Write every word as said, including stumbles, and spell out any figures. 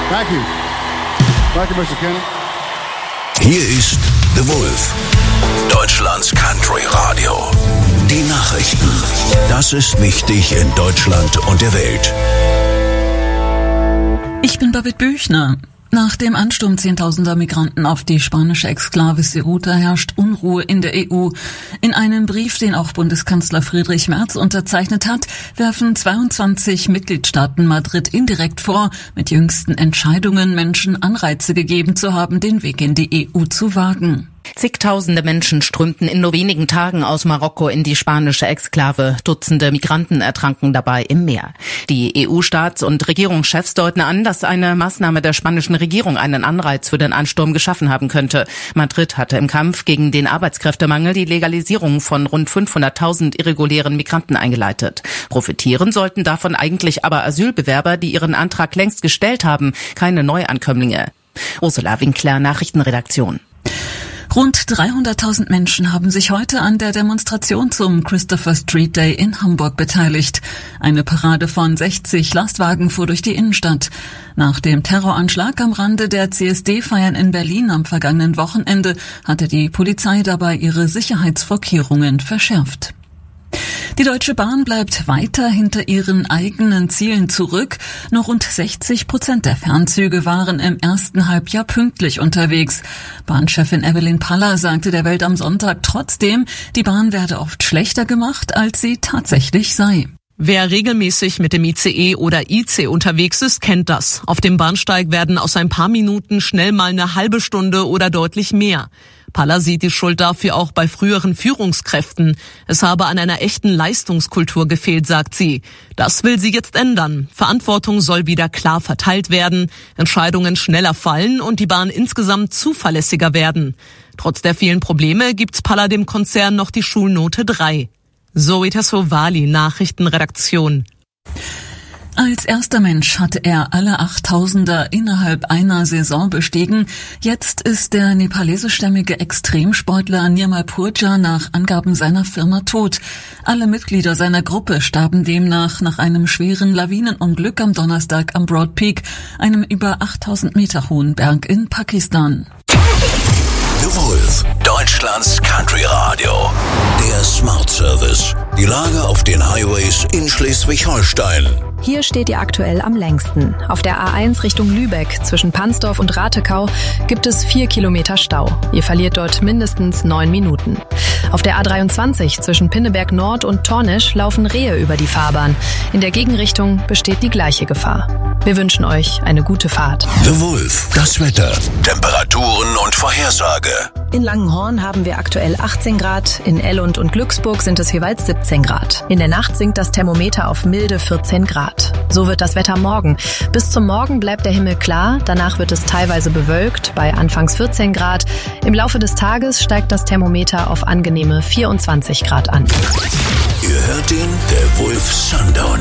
Thank you. Thank you, Mister Kenny. Hier ist The Wolf, Deutschlands Country Radio. Die Nachrichten. Das ist wichtig in Deutschland und der Welt. Ich bin Babette Büchner. Nach dem Ansturm zehntausender Migranten auf die spanische Exklave Ceuta herrscht Unruhe in der E U. In einem Brief, den auch Bundeskanzler Friedrich Merz unterzeichnet hat, werfen zweiundzwanzig Mitgliedstaaten Madrid indirekt vor, mit jüngsten Entscheidungen Menschen Anreize gegeben zu haben, den Weg in die E U zu wagen. Zigtausende Menschen strömten in nur wenigen Tagen aus Marokko in die spanische Exklave. Dutzende Migranten ertranken dabei im Meer. Die E U-Staats- und Regierungschefs deuten an, dass eine Maßnahme der spanischen Regierung einen Anreiz für den Ansturm geschaffen haben könnte. Madrid hatte im Kampf gegen den Arbeitskräftemangel die Legalisierung von rund fünfhunderttausend irregulären Migranten eingeleitet. Profitieren sollten davon eigentlich aber Asylbewerber, die ihren Antrag längst gestellt haben, keine Neuankömmlinge. Ursula Winkler, Nachrichtenredaktion. Rund dreihunderttausend Menschen haben sich heute an der Demonstration zum Christopher Street Day in Hamburg beteiligt. Eine Parade von sechzig Lastwagen fuhr durch die Innenstadt. Nach dem Terroranschlag am Rande der C S D-Feiern in Berlin am vergangenen Wochenende hatte die Polizei dabei ihre Sicherheitsvorkehrungen verschärft. Die Deutsche Bahn bleibt weiter hinter ihren eigenen Zielen zurück. Nur rund sechzig Prozent der Fernzüge waren im ersten Halbjahr pünktlich unterwegs. Bahnchefin Evelyn Paller sagte der Welt am Sonntag trotzdem, die Bahn werde oft schlechter gemacht, als sie tatsächlich sei. Wer regelmäßig mit dem I C E oder I C unterwegs ist, kennt das. Auf dem Bahnsteig werden aus ein paar Minuten schnell mal eine halbe Stunde oder deutlich mehr. Paller sieht die Schuld dafür auch bei früheren Führungskräften. Es habe an einer echten Leistungskultur gefehlt, sagt sie. Das will sie jetzt ändern. Verantwortung soll wieder klar verteilt werden, Entscheidungen schneller fallen und die Bahn insgesamt zuverlässiger werden. Trotz der vielen Probleme gibt Paller dem Konzern noch die Schulnote drei. Zoe Tassovali, Nachrichtenredaktion. Als erster Mensch hatte er alle Achttausender innerhalb einer Saison bestiegen. Jetzt ist der nepalesischstämmige Extremsportler Nirmal Purja nach Angaben seiner Firma tot. Alle Mitglieder seiner Gruppe starben demnach nach einem schweren Lawinenunglück am Donnerstag am Broad Peak, einem über achttausend Meter hohen Berg in Pakistan. The Wolf, Deutschlands Country Radio. Der Smart Service. Die Lage auf den Highways in Schleswig-Holstein. Hier steht ihr aktuell am längsten. Auf der A eins Richtung Lübeck zwischen Pansdorf und Ratekau gibt es vier Kilometer Stau. Ihr verliert dort mindestens neun Minuten. Auf der A dreiundzwanzig zwischen Pinneberg Nord und Tornisch laufen Rehe über die Fahrbahn. In der Gegenrichtung besteht die gleiche Gefahr. Wir wünschen euch eine gute Fahrt. The Wolf, das Wetter, Temperaturen und Vorhersage. In Langenhorn haben wir aktuell achtzehn Grad, in Ellund und Glücksburg sind es jeweils siebzehn Grad. In der Nacht sinkt das Thermometer auf milde vierzehn Grad. So wird das Wetter morgen. Bis zum Morgen bleibt der Himmel klar, danach wird es teilweise bewölkt, bei anfangs vierzehn Grad. Im Laufe des Tages steigt das Thermometer auf angenehme vierundzwanzig Grad an. Ihr hört ihn, der Wolf Sundown.